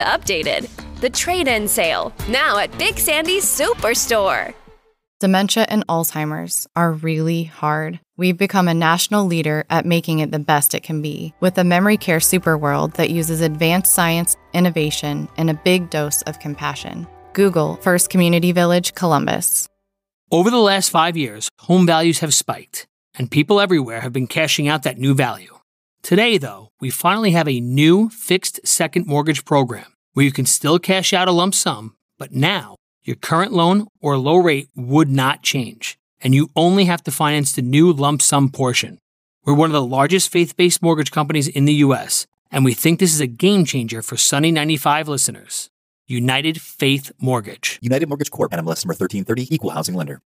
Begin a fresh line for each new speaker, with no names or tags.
Updated. The trade-in sale, now at Big Sandy's Superstore.
Dementia and Alzheimer's are really hard. We've become a national leader at making it the best it can be, with a memory care superworld that uses advanced science, innovation, and a big dose of compassion. Google First Community Village, Columbus.
Over the last 5 years, home values have spiked, and people everywhere have been cashing out that new value. Today, though, we finally have a new fixed second mortgage program where you can still cash out a lump sum, but now your current loan or low rate would not change, and you only have to finance the new lump sum portion. We're one of the largest faith-based mortgage companies in the U.S., and we think this is a game changer for Sunny 95 listeners. United Faith Mortgage.
United Mortgage Corp. NMLS number 1330, Equal Housing Lender.